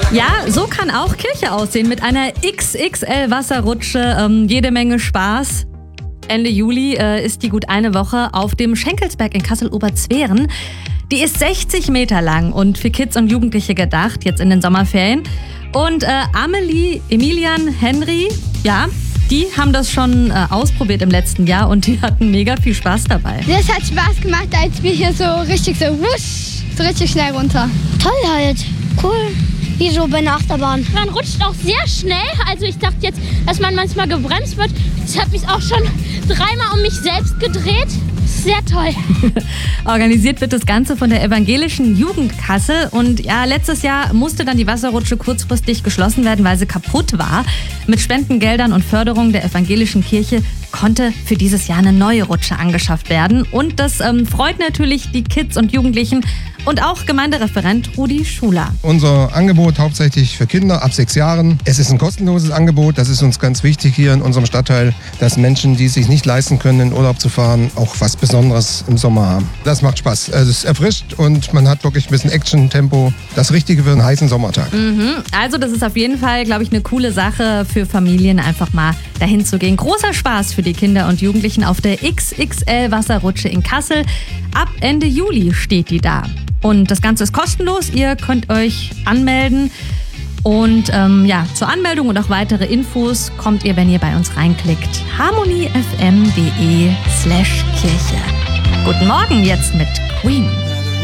Ja, so kann auch Kirche aussehen mit einer XXL-Wasserrutsche. Jede Menge Spaß. Ende Juli ist die gut eine Woche auf dem Schenkelsberg in Kassel-Oberzweren. Die ist 60 Meter lang und für Kids und Jugendliche gedacht, jetzt in den Sommerferien. Und Amelie, Emilian, Henry, ja, die haben das schon ausprobiert im letzten Jahr und die hatten mega viel Spaß dabei. Das hat Spaß gemacht, als wir hier so richtig so wusch, so richtig schnell runter. Toll halt, cool. Wie so bei einer Achterbahn. Man rutscht auch sehr schnell. Also ich dachte jetzt, dass man manchmal gebremst wird. Ich habe mich auch schon 3-mal um mich selbst gedreht. Sehr toll. Organisiert wird das Ganze von der Evangelischen Jugend Kassel. Und ja, letztes Jahr musste dann die Wasserrutsche kurzfristig geschlossen werden, weil sie kaputt war. Mit Spendengeldern und Förderung der evangelischen Kirche konnte für dieses Jahr eine neue Rutsche angeschafft werden. Und das freut natürlich die Kids und Jugendlichen und auch Gemeindereferent Rudi Schuler. Unser Angebot hauptsächlich für Kinder ab 6 Jahren. Es ist ein kostenloses Angebot. Das ist uns ganz wichtig hier in unserem Stadtteil, dass Menschen, die es sich nicht leisten können, in Urlaub zu fahren, auch was Besonderes im Sommer haben. Das macht Spaß. Also es ist erfrischt und man hat wirklich ein bisschen Action-Tempo. Das Richtige für einen heißen Sommertag. Also das ist auf jeden Fall, glaube ich, eine coole Sache für Familien, einfach mal dahin zu gehen. Großer Spaß für die Kinder und Jugendlichen auf der XXL-Wasserrutsche in Kassel. Ab Ende Juli steht die da. Und das Ganze ist kostenlos. Ihr könnt euch anmelden. Und zur Anmeldung und auch weitere Infos kommt ihr, wenn ihr bei uns reinklickt. harmoniefm.de/Kirche. Guten Morgen jetzt mit Queen.